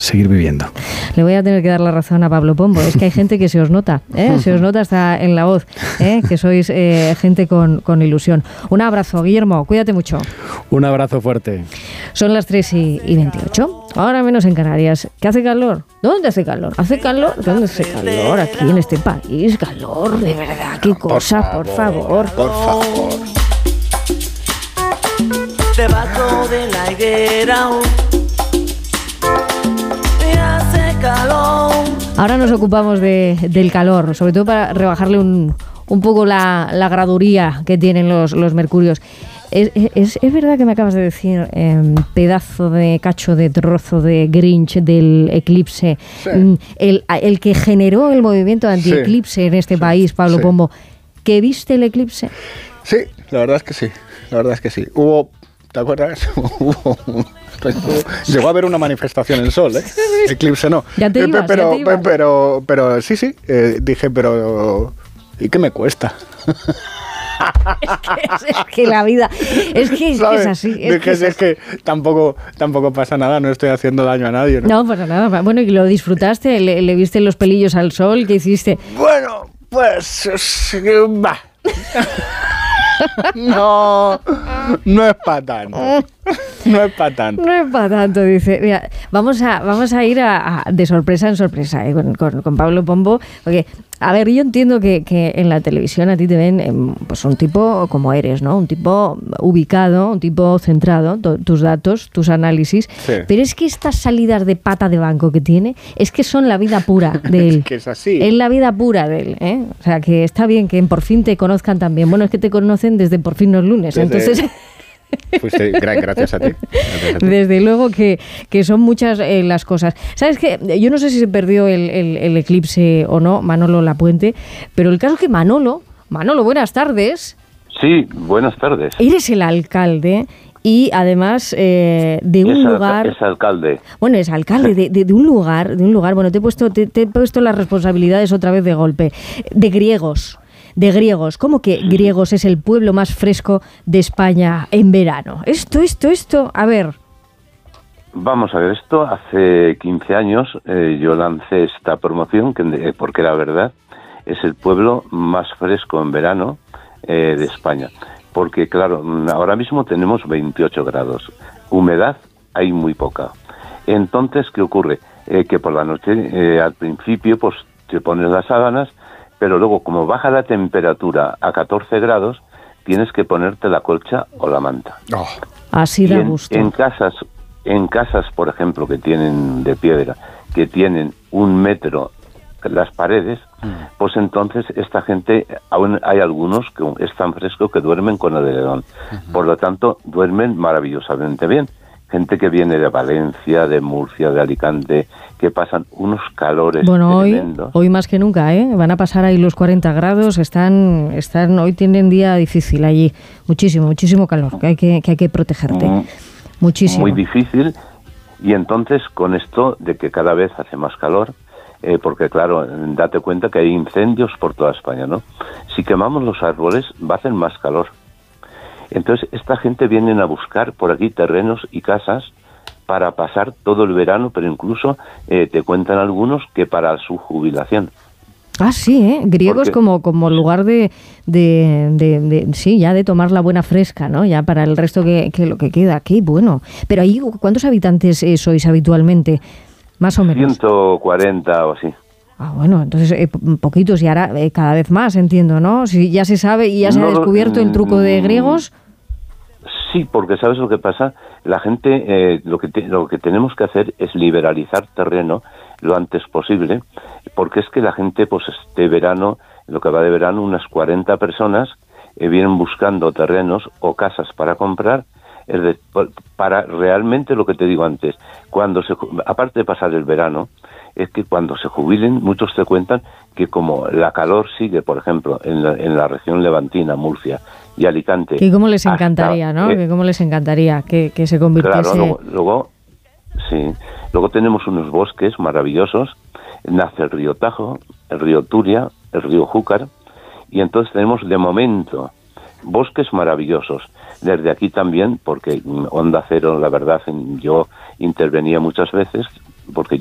seguir viviendo. Le voy a tener que dar la razón a Pablo Pombo. Es que hay gente que se os nota, se os nota hasta en la voz, que sois gente con ilusión. Un abrazo, Guillermo, cuídate mucho. Un abrazo fuerte. Son las 3:28, ahora menos en Canarias. ¿Qué hace calor? ¿Dónde hace calor? ¿Hace calor? ¿Dónde hace calor? Aquí en este país, calor, de verdad, qué cosa, por favor. Por favor. Debajo de la higuera hace calor. Ahora nos ocupamos del calor, sobre todo para rebajarle un poco la graduría que tienen los mercurios. Es verdad que me acabas de decir, pedazo de cacho de trozo de Grinch del eclipse, sí. El que generó el movimiento anti-eclipse en este país, Pablo Pombo, ¿que viste el eclipse? Sí, la verdad es que sí. ¿Te acuerdas? Llegó a haber una manifestación en Sol, ¿eh? Eclipse no. Ya te ibas, pero sí, dije, pero ¿y qué me cuesta? Es que la vida, es que es así. Es que tampoco pasa nada, no estoy haciendo daño a nadie, ¿no? No, para nada. Bueno, ¿y lo disfrutaste? ¿Le viste los pelillos al sol? ¿Qué hiciste? Bueno, pues va. No es para tanto. No es para tanto. No es para tanto, dice. Mira, vamos a ir de sorpresa en sorpresa con Pablo Pombo, porque, a ver, yo entiendo que en la televisión a ti te ven pues un tipo como eres, ¿no? Un tipo ubicado, un tipo centrado, tus datos, tus análisis, sí. Pero es que estas salidas de pata de banco que tiene, es que son la vida pura de él. Es que es así. Es la vida pura de él, ¿eh? O sea, que está bien que en Por Fin te conozcan también. Bueno, es que te conocen desde Por Fin los lunes, entonces... Fuiste, gracias a ti. Desde luego que son muchas las cosas. ¿Sabes qué? Yo no sé si se perdió el eclipse o no, Manolo Lapuente, pero el caso es que Manolo, buenas tardes. Sí, buenas tardes. Eres el alcalde y además de un lugar... Es alcalde. Bueno, es alcalde de un lugar. Bueno, te he puesto las responsabilidades otra vez de golpe. De griegos. ¿Cómo que Griegos es el pueblo más fresco de España en verano? Esto, a ver. Vamos a ver, esto hace 15 años yo lancé esta promoción, porque la verdad es el pueblo más fresco en verano de España. Porque claro, ahora mismo tenemos 28 grados, humedad hay muy poca. Entonces, ¿qué ocurre? Que por la noche, al principio, pues te pones las sábanas, pero luego, como baja la temperatura a 14 grados, tienes que ponerte la colcha o la manta. Oh. Así da gusto. En casas, por ejemplo, que tienen de piedra, que tienen 1 metro las paredes, pues entonces esta gente, aún hay algunos que es tan fresco que duermen con el edredón. Por lo tanto, duermen maravillosamente bien. Gente que viene de Valencia, de Murcia, de Alicante, que pasan unos calores tremendos. Hoy más que nunca, van a pasar ahí los 40 grados, hoy tienen día difícil allí, muchísimo calor, que hay que protegerte, muchísimo. Muy difícil, y entonces con esto de que cada vez hace más calor, porque claro, date cuenta que hay incendios por toda España, ¿no? Si quemamos los árboles va a hacer más calor. Entonces, esta gente viene a buscar por aquí terrenos y casas para pasar todo el verano, pero incluso te cuentan algunos que para su jubilación. Ah, sí, Griegos como lugar de tomar la buena fresca, ¿no? Ya para el resto que lo que queda. Qué bueno. Pero ahí, ¿cuántos habitantes sois habitualmente? Más o menos. 140 o así. Ah, bueno, entonces poquitos y ahora cada vez más, entiendo, ¿no? Si ya se sabe y ya se ha descubierto el truco de Griegos. Sí, porque ¿sabes lo que pasa? La gente, lo que tenemos que hacer es liberalizar terreno lo antes posible, porque es que la gente, pues este verano, lo que va de verano, unas 40 personas vienen buscando terrenos o casas para comprar, para realmente lo que te digo antes, aparte de pasar el verano, es que cuando se jubilen, muchos te cuentan que como la calor sigue, por ejemplo, en la región levantina, Murcia y Alicante. Que cómo les encantaría, ¿no? Que cómo les encantaría que se convirtiese... Claro, luego tenemos unos bosques maravillosos, nace el río Tajo, el río Turia, el río Júcar, y entonces tenemos de momento bosques maravillosos. Desde aquí también, porque Onda Cero, la verdad, yo intervenía muchas veces, porque